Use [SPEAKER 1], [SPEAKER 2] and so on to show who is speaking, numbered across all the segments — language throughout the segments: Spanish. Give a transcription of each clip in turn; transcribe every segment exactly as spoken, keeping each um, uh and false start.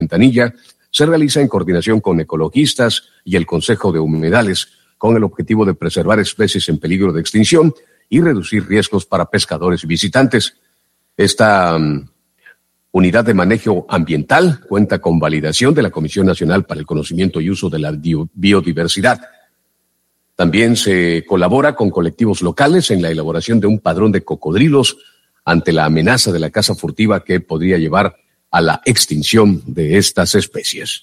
[SPEAKER 1] Quintanilla se realiza en coordinación con ecologistas y el Consejo de Humedales, con el objetivo de preservar especies en peligro de extinción y reducir riesgos para pescadores y visitantes. Esta um, unidad de manejo ambiental cuenta con validación de la Comisión Nacional para el Conocimiento y Uso de la Biodiversidad. También se colabora con colectivos locales en la elaboración de un padrón de cocodrilos ante la amenaza de la caza furtiva que podría llevar a la extinción de estas especies.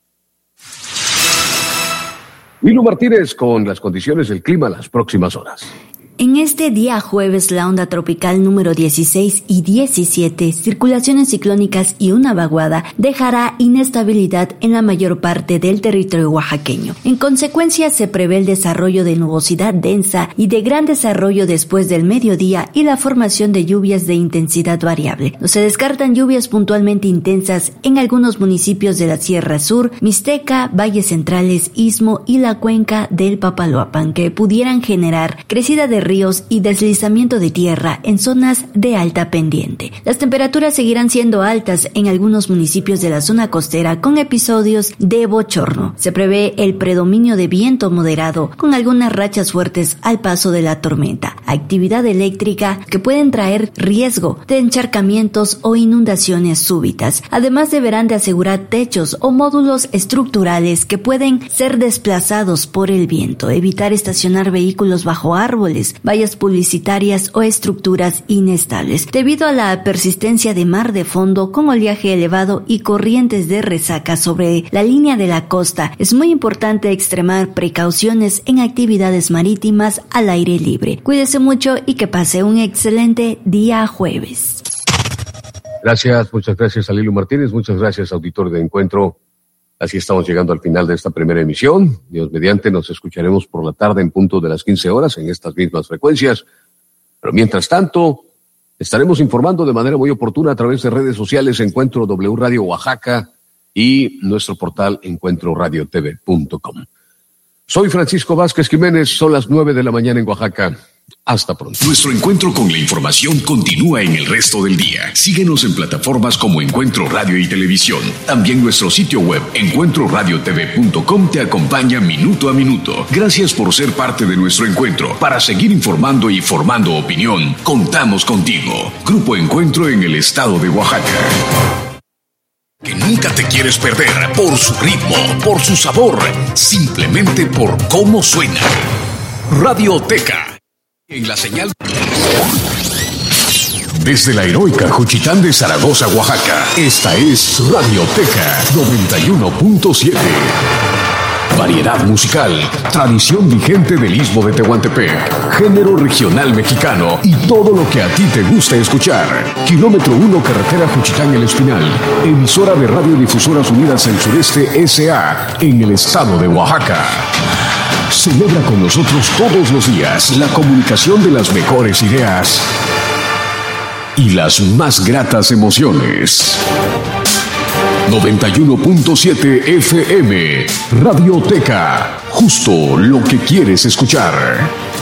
[SPEAKER 1] Lilo Martínez con las condiciones del clima las próximas horas.
[SPEAKER 2] En este día jueves, la onda tropical número dieciséis y diecisiete, circulaciones ciclónicas y una vaguada, dejará inestabilidad en la mayor parte del territorio oaxaqueño. En consecuencia, se prevé el desarrollo de nubosidad densa y de gran desarrollo después del mediodía y la formación de lluvias de intensidad variable. No se descartan lluvias puntualmente intensas en algunos municipios de la Sierra Sur, Mixteca, Valles Centrales, Istmo y la cuenca del Papaloapan, que pudieran generar crecida de ríos y deslizamiento de tierra en zonas de alta pendiente. Las temperaturas seguirán siendo altas en algunos municipios de la zona costera con episodios de bochorno. Se prevé el predominio de viento moderado con algunas rachas fuertes al paso de la tormenta. Actividad eléctrica que pueden traer riesgo de encharcamientos o inundaciones súbitas. Además, deberán de asegurar techos o módulos estructurales que pueden ser desplazados por el viento. Evitar estacionar vehículos bajo árboles, vallas publicitarias o estructuras inestables. Debido a la persistencia de mar de fondo con oleaje elevado y corrientes de resaca sobre la línea de la costa, es muy importante extremar precauciones en actividades marítimas al aire libre. Cuídese mucho y que pase un excelente día jueves.
[SPEAKER 1] Gracias, muchas gracias a Lilo Martínez, muchas gracias, auditor de Encuentro. Así estamos llegando al final de esta primera emisión. Dios mediante, nos escucharemos por la tarde en punto de las quince horas en estas mismas frecuencias. Pero mientras tanto, estaremos informando de manera muy oportuna a través de redes sociales Encuentro W Radio Oaxaca y nuestro portal encuentro radio t v punto com. Soy Francisco Vázquez Jiménez, son las nueve de la mañana en Oaxaca. Hasta pronto.
[SPEAKER 3] Nuestro encuentro con la información continúa en el resto del día. Síguenos en plataformas como Encuentro Radio y Televisión. También nuestro sitio web encuentro radio t v punto com te acompaña minuto a minuto. Gracias por ser parte de nuestro encuentro. Para seguir informando y formando opinión, contamos contigo. Grupo Encuentro en el estado de Oaxaca. Que nunca te quieres perder por su ritmo, por su sabor, simplemente por cómo suena. Radioteca. En la señal. Desde la heroica Juchitán de Zaragoza, Oaxaca, esta es Radioteca noventa y uno punto siete. Variedad musical, tradición vigente del Istmo de Tehuantepec, género regional mexicano y todo lo que a ti te gusta escuchar. Kilómetro uno, carretera Juchitán El Espinal, emisora de Radiodifusoras Unidas del Sureste S A en el estado de Oaxaca. Celebra con nosotros todos los días la comunicación de las mejores ideas y las más gratas emociones. noventa y uno punto siete F M, Radioteca, justo lo que quieres escuchar.